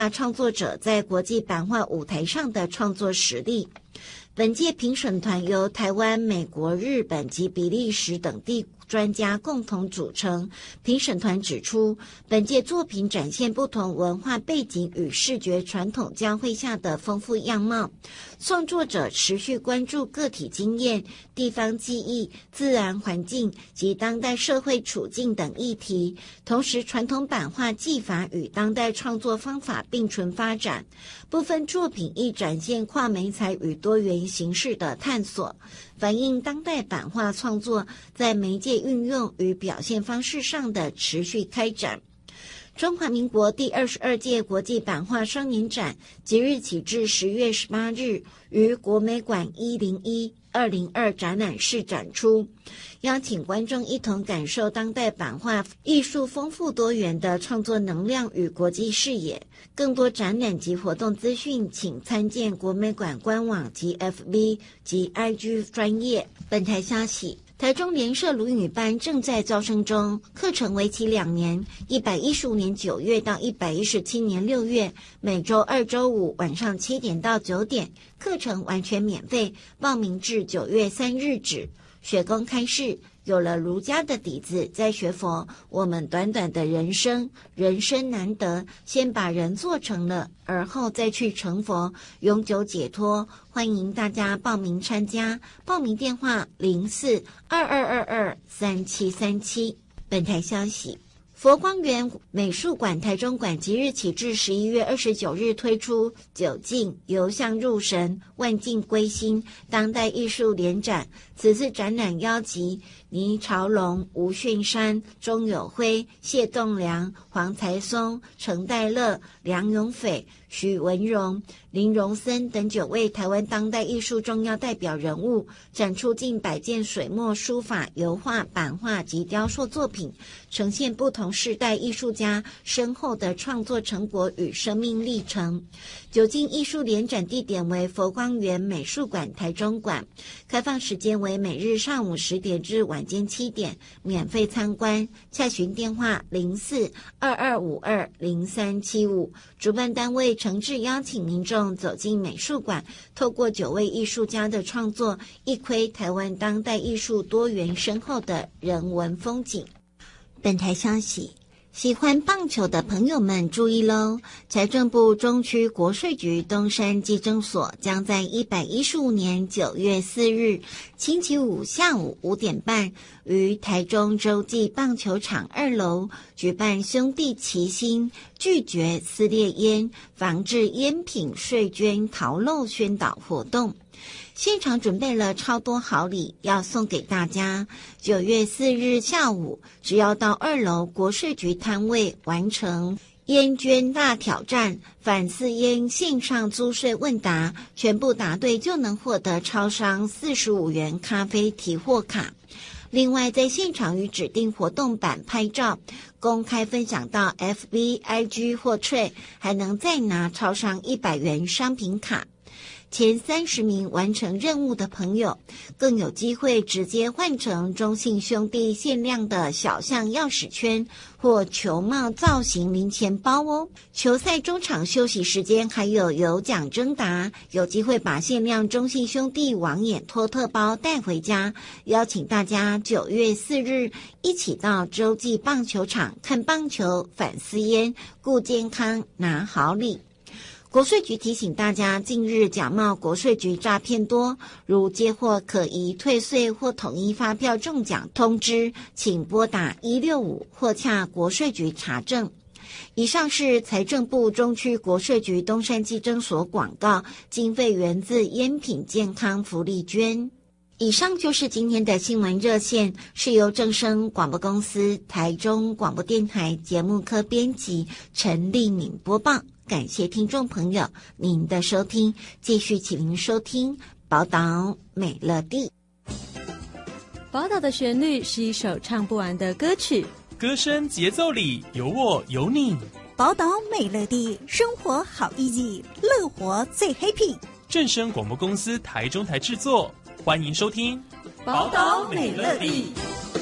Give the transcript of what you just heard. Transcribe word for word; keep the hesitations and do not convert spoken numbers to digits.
创作者在国际版画舞台上的创作实力。本届评审团由台湾、美国、日本及比利时等地专家共同组成。评审团指出，本届作品展现不同文化背景与视觉传统交汇下的丰富样貌。创作者持续关注个体经验、地方记忆、自然环境及当代社会处境等议题，同时传统版画技法与当代创作方法并存发展。部分作品亦展现跨媒材与多元形式的探索，反映当代版画创作在媒介运用与表现方式上的持续开展。中华民国第二十二届国际版画双年展即日起至十月十八日于国美馆一零一二零二展览室展出，邀请观众一同感受当代版画艺术丰富多元的创作能量与国际视野。更多展览及活动资讯，请参见国美馆官网及 F B 及 I G 专页。本台消息，台中联社鲁语班正在招生中，课程为期两年，一百一十五年九月到一百一十七年六月，每周二、周五晚上七点到九点，课程完全免费，报名至九月三日止。学公开示，有了儒家的底子再学佛，我们短短的人生，人生难得，先把人做成了，而后再去成佛，永久解脱。欢迎大家报名参加，报名电话零四二二二二三七三七。本台消息，佛光园美术馆台中馆即日起至十一月二十九日推出九境由相入神，万境归心当代艺术联展。此次展览邀集倪朝龙、吴训山、钟友辉、谢栋梁、黄才松、程代乐、梁永斐、许文荣、林荣森等九位台湾当代艺术重要代表人物，展出近百件水墨、书法、油画、版画及雕塑作品，呈现不同世代艺术家深厚的创作成果与生命历程。九境艺术联展地点为佛光园美术馆台中馆，开放时间为每日上午十点至晚间七点，免费参观。洽询电话零四二二五二零三七五。主办单位诚挚邀请民众走进美术馆，透过九位艺术家的创作，一窥台湾当代艺术多元深厚的人文风景。本台消息，喜欢棒球的朋友们注意喽！财政部中区国税局东山技征所将在一百一十五年九月四日星期五下午五点半，于台中洲际棒球场二楼举办兄弟齐心拒绝撕裂烟、防治烟品税捐逃漏宣导活动。现场准备了超多好礼要送给大家。九月四日下午，只要到二楼国税局摊位完成烟捐大挑战、反私烟线上租税问答，全部答对就能获得超商四十五元咖啡提货卡。另外，在现场与指定活动版拍照，公开分享到 F B、I G 或 Trade， 还能再拿超商一百元商品卡。前三十名完成任务的朋友，更有机会直接换成中信兄弟限量的小象钥匙圈或球帽造型零钱包哦。球赛中场休息时间还有有奖征答，有机会把限量中信兄弟网眼托特包带回家。邀请大家九月四日一起到洲际棒球场看棒球、反私烟、顾健康、拿好礼。国税局提醒大家，近日假冒国税局诈骗多，如接获可疑退税或统一发票中奖通知，请拨打一六五或洽国税局查证。以上是财政部中区国税局东山技征所广告，经费源自烟品健康福利捐。以上就是今天的新闻热线，是由正声广播公司台中广播电台节目科编辑陈丽敏播报。感谢听众朋友您的收听，继续请您收听宝岛美乐蒂。 宝岛的旋律是一首唱不完的歌曲， 歌声节奏里有我有你。 宝岛美乐蒂，生活好意义，乐活最 happy。 正声广播公司台中台制作，欢迎收听宝岛美乐蒂。